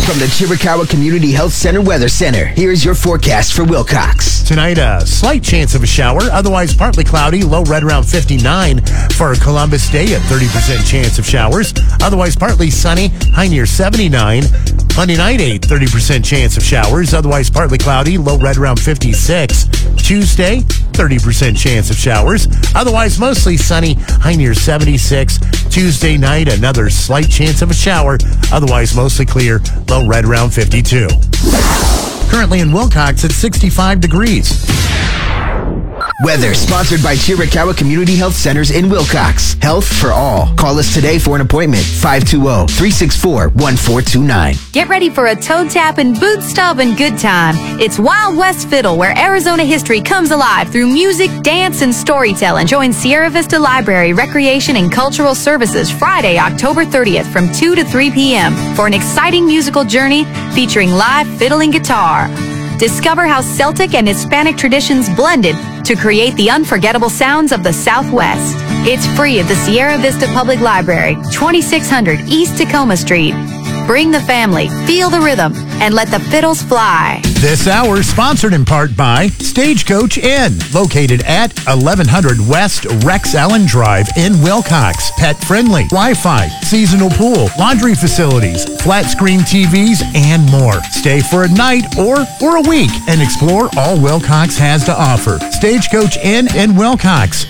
From the Chiricahua Community Health Center Weather Center, here's your forecast for Wilcox. Tonight, a slight chance of a shower, otherwise partly cloudy, low right around 59. For Columbus Day, a 30% chance of showers, otherwise partly sunny, high near 79. Monday night, a 30% chance of showers, otherwise partly cloudy, low right around 56. Tuesday, 30% chance of showers, otherwise mostly sunny, high near 76. Tuesday night, another slight chance of a shower, otherwise mostly clear, low right around 52. Currently in Wilcox at 65 degrees. Weather sponsored by Chiricahua Community Health Centers in Wilcox. Health for all. Call us today for an appointment. 520-364-1429. Get ready for a toe tap and boot stub and good time. It's Wild West Fiddle, where Arizona history comes alive through music, dance, and storytelling. Join Sierra Vista Library, Recreation, and Cultural Services Friday, October 30th from 2 to 3 p.m. for an exciting musical journey featuring live fiddle and guitar. Discover how Celtic and Hispanic traditions blended to create the unforgettable sounds of the Southwest. It's free at the Sierra Vista Public Library, 2600 East Tacoma Street. Bring the family, feel the rhythm, and let the fiddles fly. This hour sponsored in part by Stagecoach Inn, located at 1100 West Rex Allen Drive in Wilcox. Pet friendly, Wi-Fi, seasonal pool, laundry facilities, flat screen TVs, and more. Stay for a night or a week and explore all Wilcox has to offer. Stagecoach Inn in Wilcox,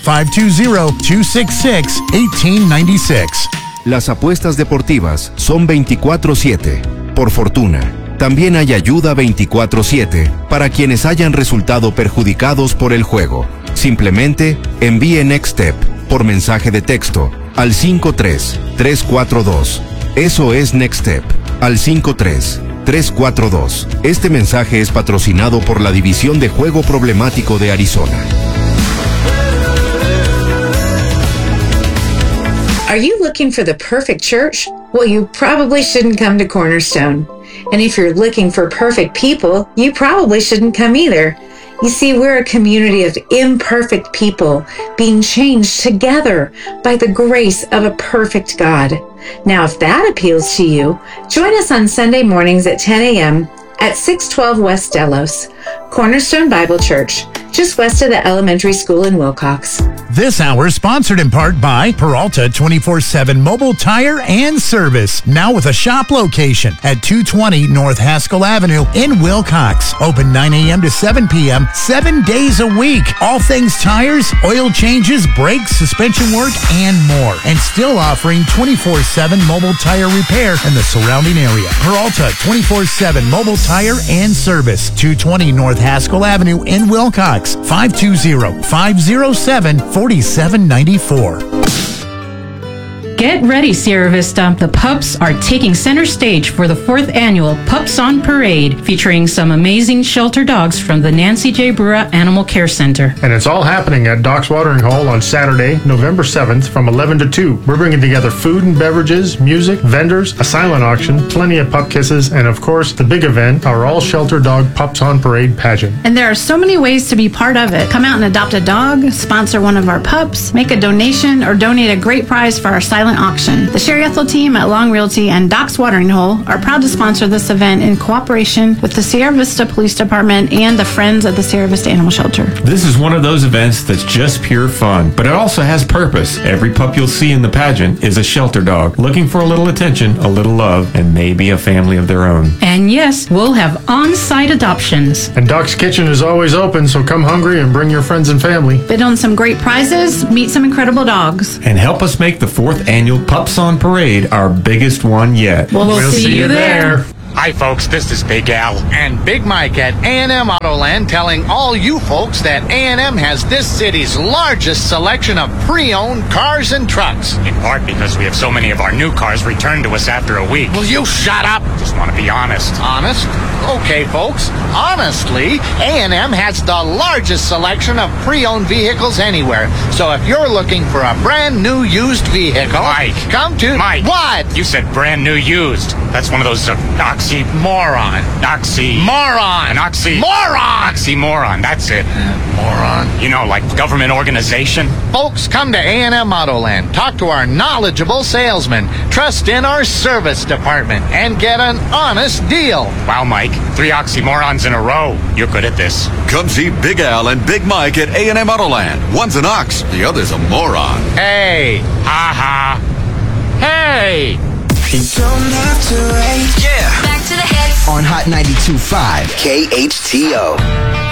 520-266-1896. Las apuestas deportivas son 24/7. Por fortuna, también hay ayuda 24/7 para quienes hayan resultado perjudicados por el juego. Simplemente envíe Next Step por mensaje de texto al 53342. Eso es Next Step, al 53342. Este mensaje es patrocinado por la División de Juego Problemático de Arizona. Are you looking for the perfect church? Well, you probably shouldn't come to Cornerstone. And if you're looking for perfect people, you probably shouldn't come either. You see, we're a community of imperfect people being changed together by the grace of a perfect God. Now, if that appeals to you, join us on Sunday mornings at 10 a.m. at 612 West Delos, Cornerstone Bible Church, just west of the elementary school in Wilcox. This hour sponsored in part by Peralta 24/7 Mobile Tire and Service, now with a shop location at 220 North Haskell Avenue in Wilcox. Open 9 a.m. to 7 p.m., 7 days a week. All things tires, oil changes, brakes, suspension work, and more. And still offering 24/7 mobile tire repair in the surrounding area. Peralta 24/7 Mobile Tire and Service, 220 North Haskell Avenue in Wilcox, 520-507-4794. Get ready, Sierra Vista. The Pups are taking center stage for the 4th annual Pups on Parade, featuring some amazing shelter dogs from the Nancy J. Brura Animal Care Center. And it's all happening at Doc's Watering Hole on Saturday, November 7th from 11 to 2. We're bringing together food and beverages, music, vendors, a silent auction, plenty of pup kisses, and of course, the big event, our all-shelter dog Pups on Parade pageant. And there are so many ways to be part of it. Come out and adopt a dog, sponsor one of our pups, make a donation, or donate a great prize for our silent auction. The Sherry Ethel team at Long Realty and Doc's Watering Hole are proud to sponsor this event in cooperation with the Sierra Vista Police Department and the Friends of the Sierra Vista Animal Shelter. This is one of those events that's just pure fun, but it also has purpose. Every pup you'll see in the pageant is a shelter dog, looking for a little attention, a little love, and maybe a family of their own. And yes, we'll have on-site adoptions. And Doc's Kitchen is always open, so come hungry and bring your friends and family. Bid on some great prizes, meet some incredible dogs. And help us make the 4th annual Pups on Parade our biggest one yet. We'll see you there. Hi folks, this is Big Al and Big Mike at A&M Autoland telling all you folks that A&M has this city's largest selection of pre-owned cars and trucks. In part because we have so many of our new cars returned to us after a week. Will you shut up? Just want to be honest. Honest? Okay folks, honestly, A&M has the largest selection of pre-owned vehicles anywhere. So if you're looking for a brand new used vehicle, Mike, come to... Mike, what? You said brand new used. That's one of those Oxymoron. Oxymoron. An oxymoron. That's it. Moron. You know, like government organization. Folks, come to A&M Autoland. Talk to our knowledgeable salesman. Trust in our service department and get an honest deal. Wow, Mike. 3 oxymorons in a row. You're good at this. Come see Big Al and Big Mike at A&M Autoland. One's an ox, the other's a moron. Hey. Ha-ha. Hey. You don't have to wait. Yeah. Back to the hits. On Hot 92.5 KHTO.